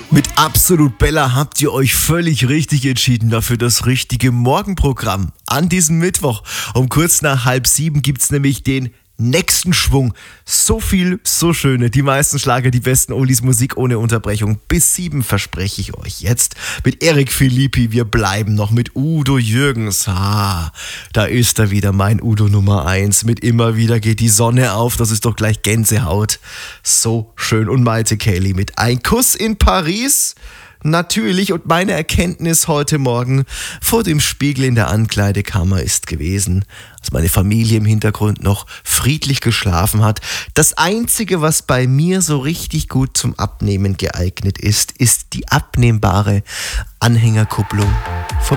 Mit Absolut Bella habt ihr euch völlig richtig entschieden dafür das richtige Morgenprogramm. An diesem Mittwoch um kurz nach 6:30 gibt's nämlich den nächsten Schwung. So viel, so schöne, die meisten Schlager, die besten Oldies, Musik ohne Unterbrechung. Bis 7 verspreche ich euch jetzt mit Eric Philippi. Wir bleiben noch mit Udo Jürgens. Da ist er wieder, mein Udo Nummer 1. Mit Immer wieder geht die Sonne auf. Das ist doch gleich Gänsehaut. So schön. Und Maite Kelly mit Ein Kuss in Paris. Natürlich, und meine Erkenntnis heute Morgen vor dem Spiegel in der Ankleidekammer ist gewesen, als meine Familie im Hintergrund noch friedlich geschlafen hat. Das Einzige, was bei mir so richtig gut zum Abnehmen geeignet ist, ist die abnehmbare Anhängerkupplung vom